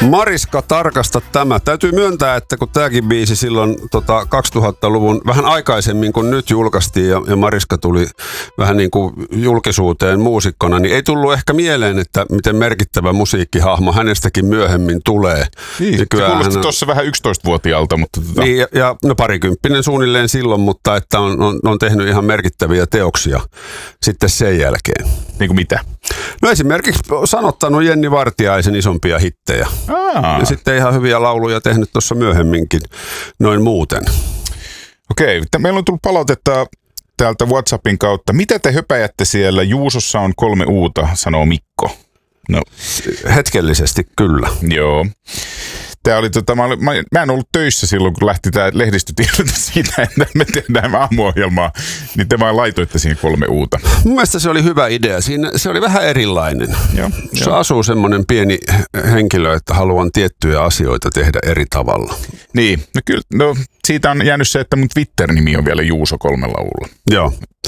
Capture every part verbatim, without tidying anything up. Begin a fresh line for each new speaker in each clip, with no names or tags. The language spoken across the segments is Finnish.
Mariska, tarkasta tämä. Täytyy myöntää, että kun tämäkin biisi silloin tota, kaksituhattaluvun vähän aikaisemmin kuin nyt julkaistiin ja, ja Mariska tuli vähän niin kuin julkisuuteen muusikkona, niin ei tullut ehkä mieleen, että miten merkittävä musiikkihahmo hänestäkin myöhemmin tulee.
Niin, se kuulosti tuossa vähän yksitoistavuotiaalta. Mutta tota...
Niin, ja, ja no parikymppinen suunnilleen silloin, mutta että on, on, on tehnyt ihan merkittäviä teoksia sitten sen jälkeen.
Niin kuin mitä?
No esimerkiksi sanottanut Jenni Vartiaisen isompia hittejä.
Aa.
Ja sitten ihan hyviä lauluja tehnyt tuossa myöhemminkin, noin muuten.
Okei, meillä on tullut palautetta täältä WhatsAppin kautta. Mitä te höpäjätte siellä? Juusossa on kolme uuta, sanoo Mikko. No.
Hetkellisesti kyllä.
Joo. Tämä oli, tota, mä, olin, mä, mä en ollut töissä silloin, kun lähti tämä lehdistötiedote siitä, että me tehdään aamuohjelmaa, niin te vaan laitoitte siihen kolme uutta.
Mun mielestä se oli hyvä idea. Siinä, se oli vähän erilainen.
Joo,
se
jo.
asuu semmoinen pieni henkilö, että haluan tiettyjä asioita tehdä eri tavalla.
Niin, no kyllä, no siitä on jäänyt se, että mun Twitter-nimi on vielä Juuso kolmella uulla.
Joo.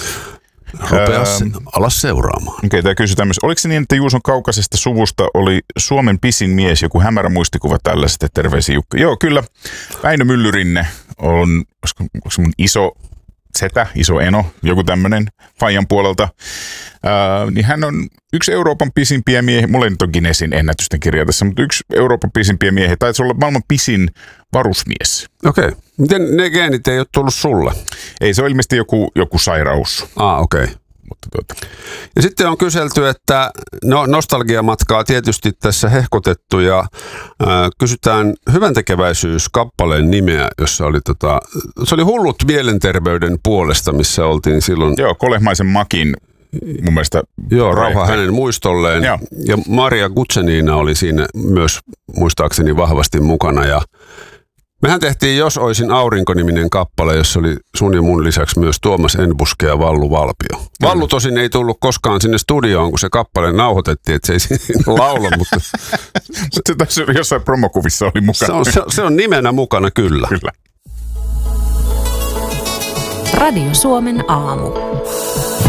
Rupea ähm, alas seuraamaan.
Okei, okay, tämä kysyy tämmöistä. Oliko se niin, että Juuson kaukaisesta suvusta oli Suomen pisin mies, joku hämärä muistikuva tällaista, terveisiä Jukka? Joo, kyllä. Väinö Myllyrinne on, olisiko, onko se mun iso setä, iso eno, joku tämmöinen Fajan puolelta. Ää, niin hän on yksi Euroopan pisimpiä miehiä, mulla ei nyt ole Guinnessin ennätysten kirja tässä, mutta yksi Euroopan pisimpiä miehiä, taisi olla maailman pisin varusmies.
Okei. Okay. Miten ne geenit ei ole tullut sulle?
Ei, se on ilmeisesti joku, joku sairaus.
Ah, okei. Okay.
Mutta tuota.
Ja sitten on kyselty, että no, nostalgiamatkaa tietysti tässä hehkutettu ja äh, kysytään hyväntekeväisyyskappaleen nimeä, jossa oli tota, se oli Hullut mielenterveyden puolesta, missä oltiin silloin.
Joo, Kolehmaisen Makin mun mielestä.
Joo, rauha hänen muistolleen. Joo. Ja Maria Gutsenina oli siinä myös muistaakseni vahvasti mukana ja mehän tehtiin Jos oisin aurinko-niminen kappale, jossa oli sun ja mun lisäksi myös Tuomas Enbuske ja Vallu Valpio. Vallu tosin ei tullut koskaan sinne studioon, kun se kappale nauhoitettiin, että se ei siinä laula, mutta
se tässä jossain promokuvissa oli mukana.
Se on, se, se on nimenä mukana, kyllä.
Kyllä.
Radio Suomen aamu.